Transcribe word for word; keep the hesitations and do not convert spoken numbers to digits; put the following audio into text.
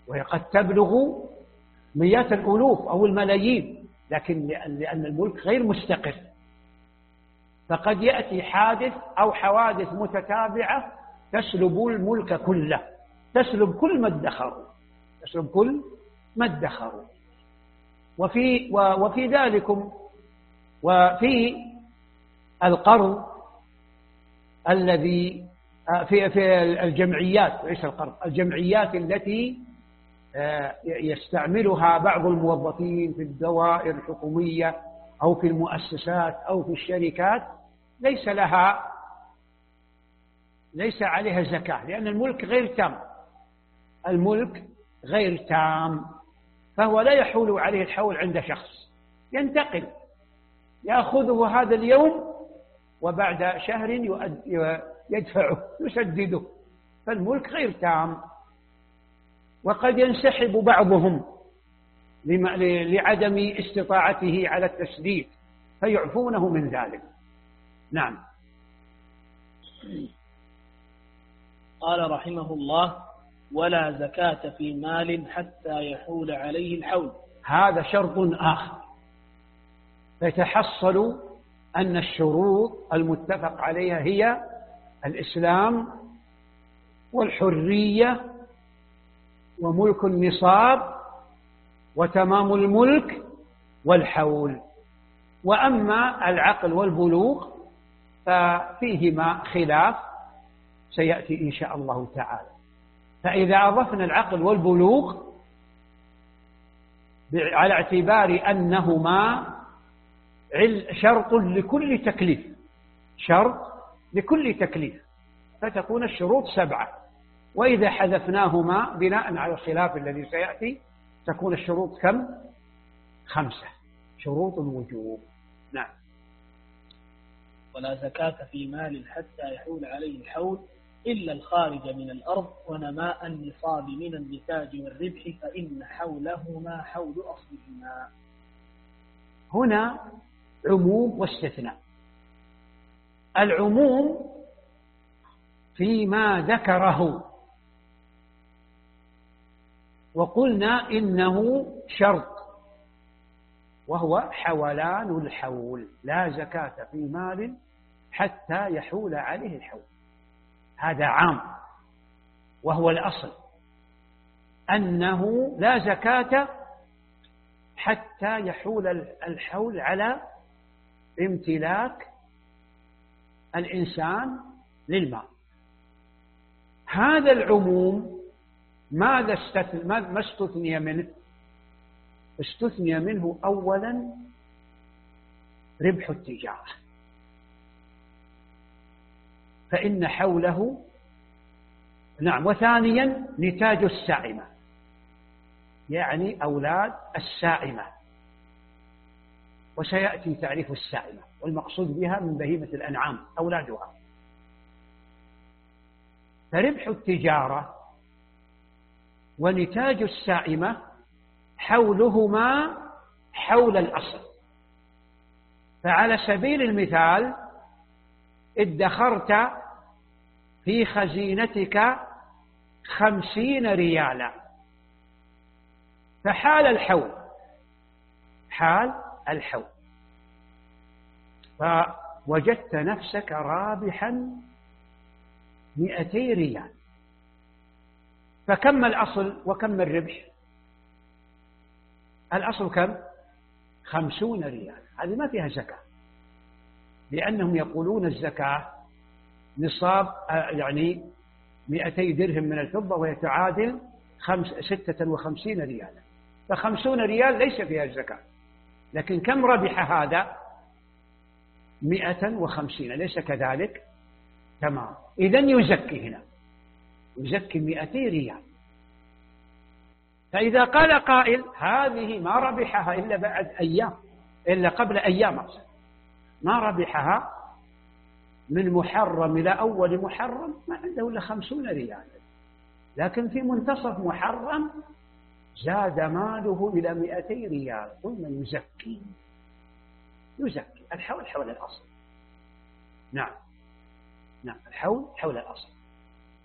وهي قد تبلغ مئات الألوف أو الملايين، لكن لأن الملك غير مستقر، فقد يأتي حادث أو حوادث متتابعة تسلب الملك كله، تسلب كل ما ادخروا، تسلب كل ما ادخروا. وفي وفي ذلكم وفي القرض الذي في في الجمعيات، ليس القرض، الجمعيات التي يستعملها بعض الموظفين في الدوائر الحكومية أو في المؤسسات أو في الشركات، ليس لها ليس عليها زكاة، لأن الملك غير تام، الملك غير تام، فهو لا يحول عليه الحول عند شخص، ينتقل، يأخذه هذا اليوم وبعد شهر يدفعه يسدده، فالملك غير تام. وقد ينسحب بعضهم لعدم استطاعته على التسديد فيعفونه من ذلك. نعم. قال رحمه الله: ولا زكاة في مال حتى يحول عليه الحول. هذا شرط آخر، فيتحصل أن الشروط المتفق عليها هي الإسلام والحرية وملك النصاب وتمام الملك والحول. وأما العقل والبلوغ ففيهما خلاف سيأتي إن شاء الله تعالى. فإذا أضفنا العقل والبلوغ على اعتبار أنهما شرط لكل تكليف، شرط لكل تكليف، فتكون الشروط سبعة. وإذا حذفناهما بناء على الخلاف الذي سيأتي تكون الشروط كم؟ خمسة، شروط الوجوب. نعم. ولا زكاة في مال حتى يحول عليه الحول إلا الخارج من الأرض ونماء النصاب من النتاج والربح، فإن حولهما حول أصلهما. هنا عموم واستثناء. العموم فيما ذكره، وقلنا إنه شرط وهو حولان الحول، لا زكاة في مال حتى يحول عليه الحول، هذا عام وهو الأصل أنه لا زكاة حتى يحول الحول على امتلاك الإنسان للمال. هذا العموم ماذا استثنى ما استثني منه؟ استثني منه أولا ربح التجارة، فإن حوله نعم، وثانيا نتاج السائمة، يعني أولاد السائمة، وسيأتي تعريف السائمة، والمقصود بها من بهيمة الأنعام أولادها. فربح التجارة ونتاج السائمة حولهما حول الأصل. فعلى سبيل المثال ادخرت في خزينتك خمسين ريالا، فحال الحول، حال الحول فوجدت نفسك رابحا مئتي ريال، فكم الأصل وكم الربح؟ الأصل كم؟ خمسون ريال. هذه ما فيها زكاة، لأنهم يقولون الزكاة نصاب يعني مئتي درهم من الفضة، ويتعادل خمس ستة وخمسين ريالا، فخمسون ريال ليس فيها الزكاة. لكن كم ربح هذا؟ مئة وخمسين، ليس كذلك؟ تمام. إذن يزكي هنا، يزكي مئتي ريال. فإذا قال قائل هذه ما ربحها إلا بعد أيام، إلا قبل أيام أصلا، ما ربحها من محرم إلى أول محرم، ما عنده إلا خمسون ريال، لكن في منتصف محرم زاد ماله إلى مئتي ريال، ثم يزكي يزكي الحول حول الأصل. نعم نعم، الحول حول الأصل.